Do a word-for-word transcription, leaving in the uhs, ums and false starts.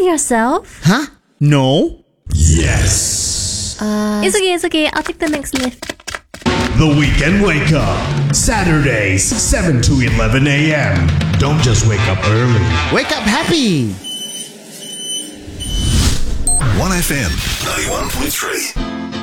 yourself? Huh? No. Yes. Uh, It's okay, it's okay. I'll take the next lift. The Weekend Wake Up. Saturdays, seven to eleven a.m. Don't just wake up early. wake up happy. one F M ninety-one point three.